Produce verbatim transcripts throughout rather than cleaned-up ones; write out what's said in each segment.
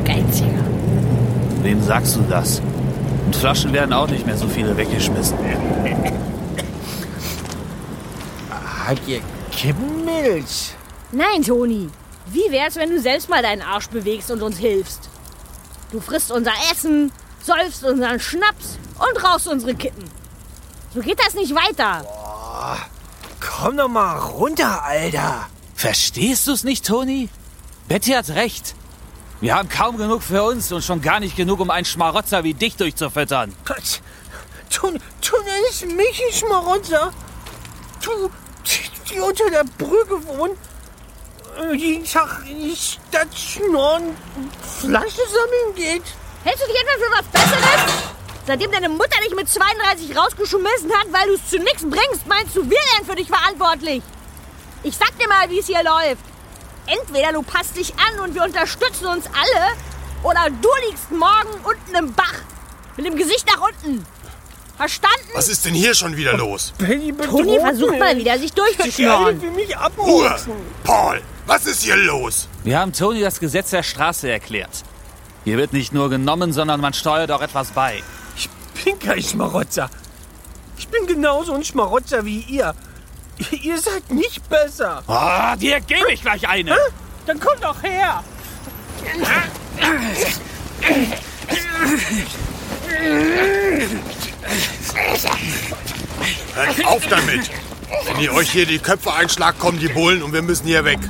Geiziger. Wem sagst du das? Und Flaschen werden auch nicht mehr so viele weggeschmissen. Habt ihr Kippenmilch? Nein, Toni. Wie wär's, wenn du selbst mal deinen Arsch bewegst und uns hilfst? Du frisst unser Essen, säufst unseren Schnaps und rauchst unsere Kippen. So geht das nicht weiter. Boah, komm doch mal runter, Alter. Verstehst du's nicht, Toni? Betty hat recht. Wir haben kaum genug für uns und schon gar nicht genug, um einen Schmarotzer wie dich durchzufüttern. Du, du nennst mich ein Schmarotzer? Du, die unter der Brücke wohnt, jeden Tag in die Stadt schnorren, Flasche sammeln geht. Hältst du dich etwa für was Besseres? Seitdem deine Mutter dich mit zweiunddreißig rausgeschmissen hat, weil du es zu nichts bringst, meinst du, wir wären für dich verantwortlich? Ich sag dir mal, wie es hier läuft. Entweder du passt dich an und wir unterstützen uns alle, oder du liegst morgen unten im Bach. Mit dem Gesicht nach unten. Verstanden? Was ist denn hier schon wieder los? Benny, Toni versucht mal wieder, sich durchzuschnorren. will mich Ruhe! abholzen. Paul, was ist hier los? Wir haben Toni das Gesetz der Straße erklärt. Hier wird nicht nur genommen, sondern man steuert auch etwas bei. Ich bin kein Schmarotzer. Ich bin genauso ein Schmarotzer wie ihr. Ihr seid nicht besser. Ah, dir gebe ich gleich eine. Hä? Dann komm doch her. Hört auf damit! Wenn ihr euch hier die Köpfe einschlagt, kommen die Bullen und wir müssen hier weg.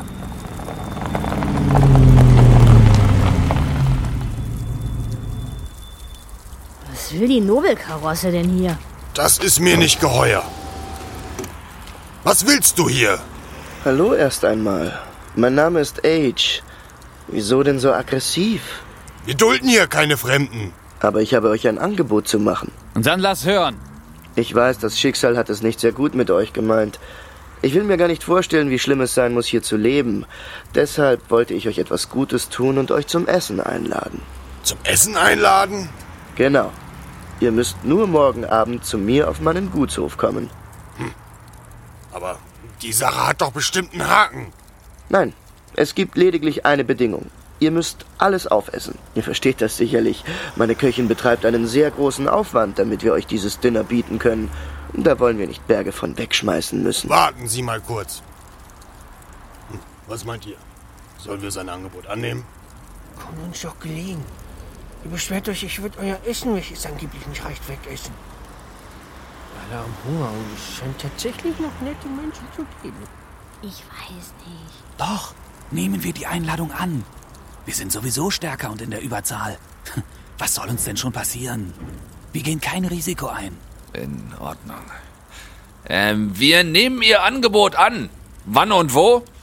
Was will die Nobelkarosse denn hier? Das ist mir nicht geheuer. Was willst du hier? Hallo erst einmal. Mein Name ist Age. Wieso denn so aggressiv? Wir dulden hier keine Fremden. Aber ich habe euch ein Angebot zu machen. Und dann lass hören. Ich weiß, das Schicksal hat es nicht sehr gut mit euch gemeint. Ich will mir gar nicht vorstellen, wie schlimm es sein muss, hier zu leben. Deshalb wollte ich euch etwas Gutes tun und euch zum Essen einladen. Zum Essen einladen? Genau. Ihr müsst nur morgen Abend zu mir auf meinen Gutshof kommen. Hm. Aber die Sache hat doch bestimmt einen Haken. Nein, es gibt lediglich eine Bedingung. Ihr müsst alles aufessen. Ihr versteht das sicherlich. Meine Köchin betreibt einen sehr großen Aufwand, damit wir euch dieses Dinner bieten können. Da wollen wir nicht Berge von wegschmeißen müssen. Warten Sie mal kurz. Hm, was meint ihr? Sollen wir sein Angebot annehmen? Kommt uns doch gelegen. Ihr beschwert euch, ich würde euer Essen, welches angeblich nicht reicht, wegessen. Alle haben Hunger und es scheint tatsächlich noch nette Menschen zu geben. Ich weiß nicht. Doch, nehmen wir die Einladung an. Wir sind sowieso stärker und in der Überzahl. Was soll uns denn schon passieren? Wir gehen kein Risiko ein. In Ordnung. Ähm, wir nehmen Ihr Angebot an. Wann und wo?